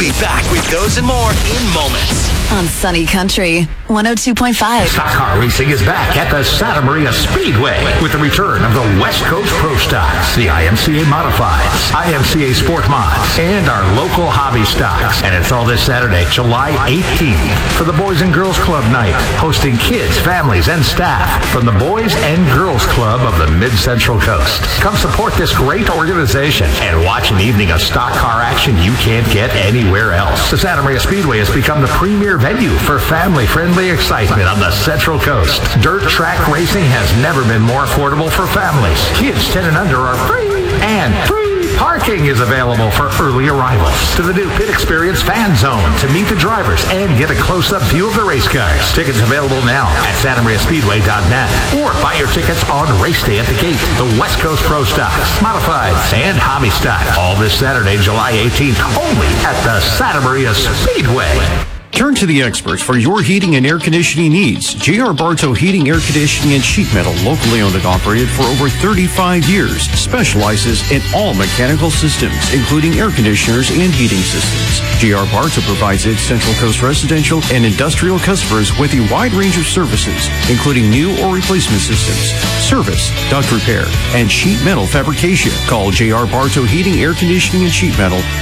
be back with those and more in moments. On Sunny Country 102.5. Stock car racing is back at the Santa Maria Speedway with the return of the West Coast Pro Stocks, the IMCA Modifieds, IMCA Sport Mods, and our local hobby stocks. And it's all this Saturday, July 18th, for the Boys and Girls Club night, hosting kids, families, and staff from the Boys and Girls Club of the Mid-Central Coast. Come support this great organization and watch an evening of stock car action you can't get anywhere else. The Santa Maria Speedway has become the premier venue for family-friendly excitement on the Central Coast. Dirt track racing has never been more affordable for families. Kids 10 and under are free, and free parking is available for early arrivals. To the new Pit Experience Fan Zone to meet the drivers and get a close-up view of the race cars. Tickets available now at SantaMariaSpeedway.net or buy your tickets on race day at the gate. The West Coast Pro Stocks, Modifieds, and Hobby Stock. All this Saturday, July 18th, only at the Santa Maria Speedway. Turn to the experts for your heating and air conditioning needs. J.R. Bartow Heating, Air Conditioning, and Sheet Metal, locally owned and operated for over 35 years, specializes in all mechanical systems, including air conditioners and heating systems. J.R. Bartow provides its Central Coast residential and industrial customers with a wide range of services, including new or replacement systems, service, duct repair, and sheet metal fabrication. Call J.R. Bartow Heating, Air Conditioning, and Sheet Metal